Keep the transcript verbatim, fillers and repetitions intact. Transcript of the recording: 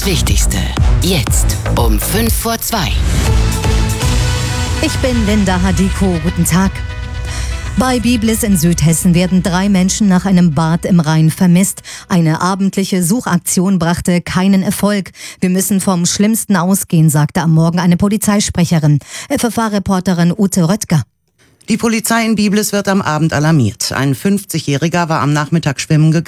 Wichtigste. Jetzt um fünf vor zwei. Ich bin Linda Hadiko. Guten Tag. Bei Biblis in Südhessen werden drei Menschen nach einem Bad im Rhein vermisst. Eine abendliche Suchaktion brachte keinen Erfolg. Wir müssen vom Schlimmsten ausgehen, sagte am Morgen eine Polizeisprecherin. F F A-Reporterin Ute Röttger. Die Polizei in Biblis wird am Abend alarmiert. Ein fünfzigjähriger war am Nachmittag schwimmen gegangen.